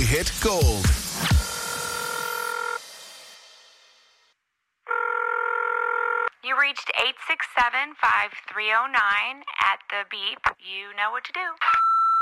hit gold. You reached 867-5309 at the beep. You know what to do.